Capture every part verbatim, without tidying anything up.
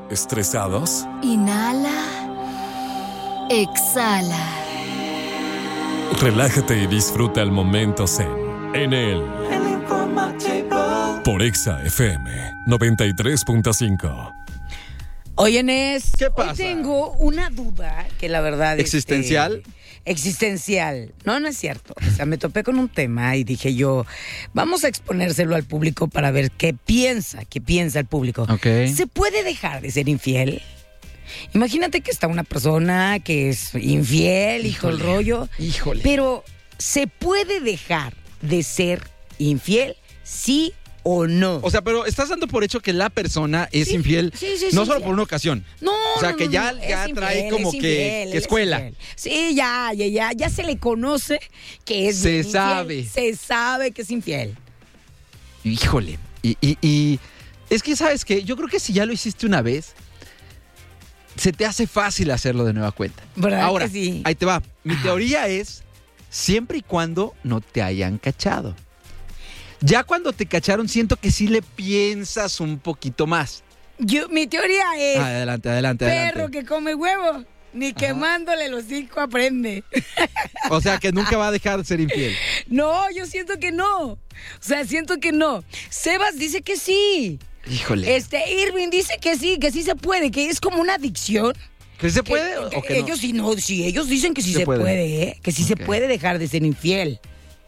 ¿Estresados? Inhala. Exhala. Relájate y disfruta el momento zen en el por Exa F M noventa y tres punto cinco. Oye, Nes, ¿Qué pasa? hoy tengo una duda que la verdad ¿Existencial? Este, existencial. No, no es cierto. O sea, me topé con un tema y dije yo, vamos a exponérselo al público para ver qué piensa, qué piensa el público. Ok. ¿Se puede dejar de ser infiel? Imagínate que está una persona que es infiel y todo el rollo. Híjole. Pero, ¿se puede dejar de ser infiel? ¿Sí o no? O sea, pero estás dando por hecho que la persona es Sí, infiel sí, sí, no sí, solo sí. por una ocasión. No, O sea, no, que no, ya, no, ya es trae infiel, como es que, infiel, que es escuela. infiel. Sí, ya, ya, ya, ya se le conoce que es Se bien infiel. sabe. Se sabe que es infiel. Híjole. Y, y, y es que, ¿sabes qué? Yo creo que si ya lo hiciste una vez, se te hace fácil hacerlo de nueva cuenta. ¿Verdad Ahora, que sí? ahí te va. Mi Ajá. teoría es siempre y cuando no te hayan cachado. Ya cuando te cacharon, siento que sí le piensas un poquito más. Yo, mi teoría es, Ah, adelante, adelante, perro adelante. que come huevo, ni quemándole los cinco aprende. O sea, que nunca va a dejar de ser infiel. No, yo siento que no. O sea, siento que no. Sebas dice que sí. Híjole. Este, Irving dice que sí, que sí se puede, que es como una adicción. ¿Que se Que- puede o que que no? ellos sí, no, sí, ellos dicen que sí Se se, puede. puede, ¿eh? Que sí Ok. se puede dejar de ser infiel.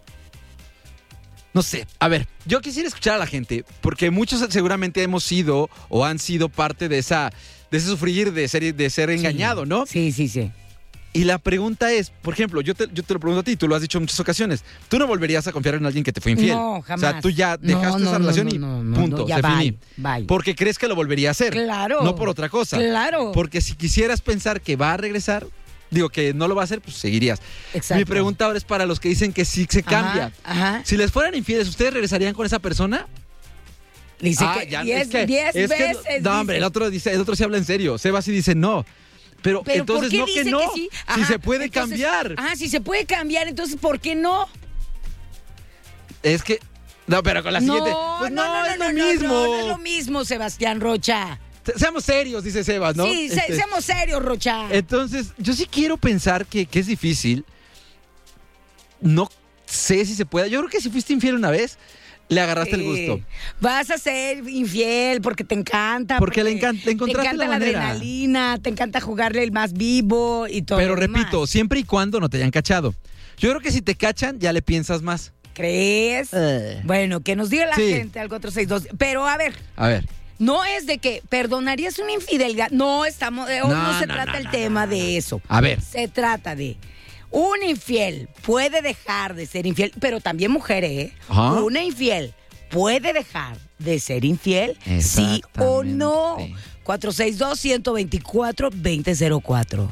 No sé. A ver, yo quisiera escuchar a la gente, porque muchos seguramente hemos sido o han sido parte de esa, de ese sufrir de ser, de ser engañado, ¿no? Sí, sí, sí. Y la pregunta es, por ejemplo, yo te, yo te lo pregunto a ti, tú lo has dicho en muchas ocasiones. Tú no volverías a confiar en alguien que te fue infiel. No, jamás. O sea, tú ya dejaste No, no, esa no, relación no, y no, no, punto, no, ya se bye, finí. bye. Porque crees que lo volvería a hacer. Claro. No por otra cosa. Claro. Porque si quisieras pensar que va a regresar, digo que no lo va a hacer, pues seguirías. Exacto. Mi pregunta ahora es para los que dicen que sí se cambia. Ajá, ajá. Si les fueran infieles, ¿ustedes regresarían con esa persona? Dice Ah, que ya, diez, es que- diez es que- veces. no, hombre, dice. el otro dice, el otro sí habla en serio. Sebas sí dice no. Pero, Pero ¿por entonces qué no que dice no. sí? Si Ajá, se puede entonces- cambiar. Ah, si se puede cambiar, entonces ¿por qué no? Es que. No, pero con la siguiente. No, Pues no, no, es no, lo no, mismo. No, no es lo mismo, Sebastián Rocha. Se- Seamos serios, dice Sebas, ¿no? Sí, se- Este, seamos serios, Rocha. Entonces, yo sí quiero pensar que, que es difícil. No sé si se puede. Yo creo que si fuiste infiel una vez, le agarraste el Sí. gusto. Vas a ser infiel porque te encanta. Porque le encan- le encontraste Te encanta la la, manera. adrenalina, te encanta jugarle el más vivo y todo. Pero lo demás. repito, siempre y cuando no te hayan cachado. Yo creo que si te cachan, ya le piensas más. ¿Crees? Eh. Bueno, que nos diga la Sí. gente al cuatro seis dos. Pero a ver, A ver. no es de que perdonarías una infidelidad. No estamos, de- hoy no, No, se no, trata no, el no, tema no, de eso. A ver. Se trata de un infiel puede dejar de ser infiel, pero también mujer, ¿eh? Ajá. Una infiel puede dejar de ser infiel, sí o no. Exactamente. cuatro seis dos, uno dos cuatro, dos cero cero cuatro.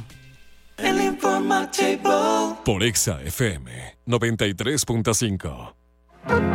Por Exa F M noventa y tres punto cinco.